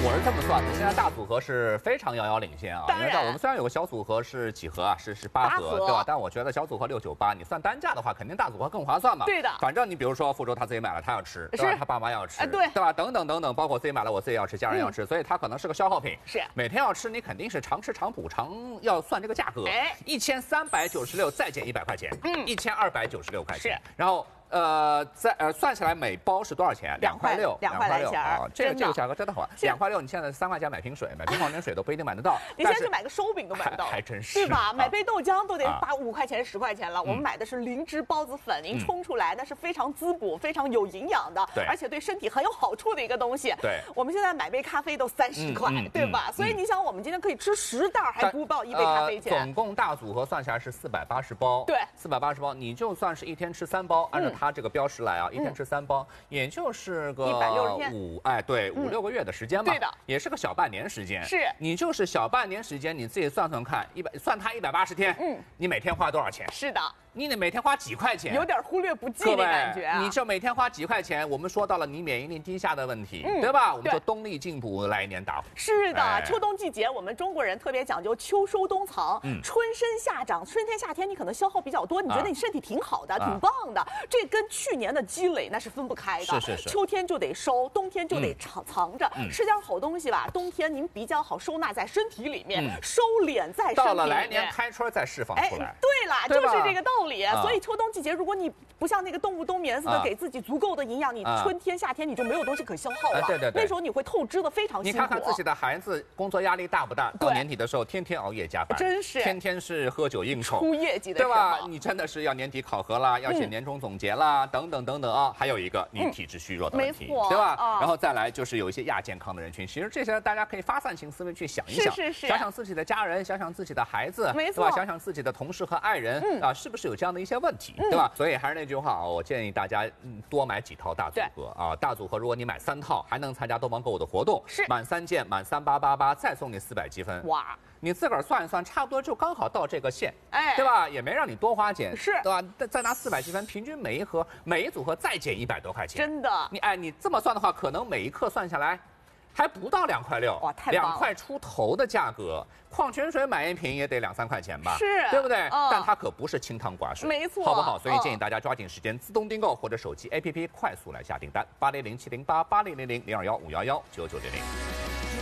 我是这么算的，现在大组合是非常遥遥领先啊。因为我们虽然有个小组合是几盒啊，是8盒，对吧？但我觉得小组合698，你算单价的话，肯定大组合更划算嘛。 对的。 反正你比如说傅周他自己买了，他要吃，对吧？他爸妈要吃，对吧？等等等等，包括我自己买了，我自己要吃，家人要吃，所以它可能是个消耗品。 是。每天要吃，你肯定是常吃常补，常要算这个价格。1396再减100块钱，1296块钱。是。然后。算下来每包是多少钱？2块6，2 块来钱啊！ 这个价格真的好，2块6，你现在3块钱买瓶水，买瓶矿泉水都不一定买得到。 你现在去买个烧饼都买不到， 还真是， 对吧？买杯豆浆都得5块钱、10块钱了。我们买的是灵芝孢子粉，您冲出来那是非常滋补、非常有营养的，而且对身体很有好处的一个东西。 对， 我们现在买杯咖啡都30块，对吧？所以你想，我们今天可以吃10袋，还不报1杯咖啡钱。 总共大组合算下来是480包， 对 ，480包，你就算是一天吃3包，按照它这个标识来啊。一天吃3包，也就是个 160天 5六个月的时间吧。 对的， 也是个小半年时间。 是， 你就是小半年时间，你自己算算看，算它180天，你每天花多少钱？ 是的。 你得每天花几块钱， 有点忽略不计的感觉啊！ 你这每天花几块钱，我们说到了你免疫力低下的问题，对吧？我们说冬力进补，来年大补。 是的，秋冬季节我们中国人特别讲究秋收冬藏，春生夏长。春天夏天你可能消耗比较多，你觉得你身体挺好的，挺棒的，这跟去年的积累那是分不开的。 是。 秋天就得收，冬天就得藏着，吃点好东西吧。冬天您比较好收纳在身体里面，收敛在身体里面。 到了来年开春再释放出来。 对了，就是这个道理。所以秋冬季节，如果你不像那个动物冬眠似的给自己足够的营养，你春天夏天你就没有东西可消耗了。 对， 那时候你会透支的非常辛苦。 你看看自己的孩子工作压力大不大？到年底的时候，天天熬夜加班， 真是天天是喝酒应酬， 出业绩的， 对吧？你真的是要年底考核啦，要写年终总结啦，等等等等啊。还有一个你体质虚弱的问题，对吧？然后再来就是有一些亚健康的人群，其实这些大家可以发散性思维去想一想，想想自己的家人，想想自己的孩子，对吧？想想自己的同事和爱人啊，是不是有这样的一些问题？对吧？所以还是那句话啊，我建议大家多买几套大组合啊。大组合如果你买3套，还能参加东方购物的活动，满3件满3888再送你400积分。哇！你自个儿算一算，差不多就刚好到这个线，对吧？也没让你多花钱，对吧？再拿400积分，平均每一组合再减100多块钱。 真的？ 你这么算的话，可能每一克算下来。还不到2块6，哇，太棒了！2块出头的价格，矿泉水买一瓶也得2、3块钱吧？对不对？但它可不是清汤寡水， 没错， 好不好？所以建议大家抓紧时间自动订购或者手机 APP 快速来下订单，80070880000215119900。